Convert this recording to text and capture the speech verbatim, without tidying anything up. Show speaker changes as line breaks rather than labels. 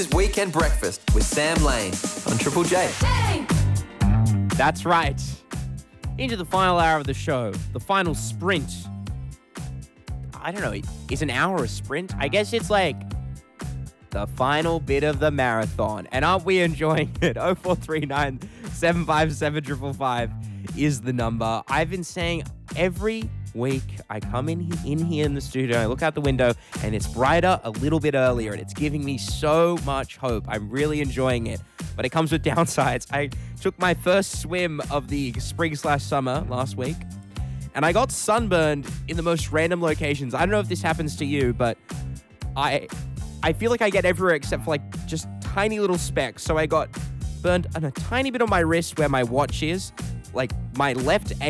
Weekend Breakfast with Sam Lane on Triple J.
That's right. Into the final hour of the show, the final sprint. I don't know, is an hour a sprint? I guess it's like the final bit of the marathon. And aren't we enjoying it? oh four three nine, seven five seven, five five five is the number. I've been saying every week I come in, in here in the studio, I look out the window, and it's brighter a little bit earlier, and it's giving me so much hope. I'm really enjoying it, but it comes with downsides. I took my first swim of the spring slash summer last week, and I got sunburned in the most random locations. I don't know if this happens to you, but I I feel like I get everywhere except for like just tiny little specks. So I got burned on a tiny bit on my wrist where my watch is, like my left